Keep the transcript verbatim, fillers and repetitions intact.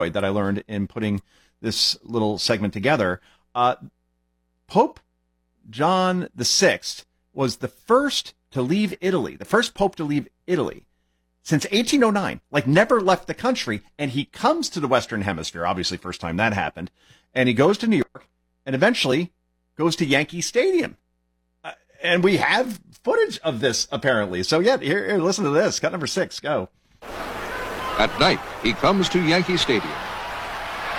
that I learned in putting this little segment together. Uh, Pope John the Sixth was the first to leave Italy, the first pope to leave Italy since eighteen oh nine, like never left the country. And he comes to the Western Hemisphere, obviously first time that happened. And he goes to New York and eventually goes to Yankee Stadium. Uh, and we have footage of this, apparently. So, yeah, here, here, listen to this. Cut number six, go. At night, he comes to Yankee Stadium.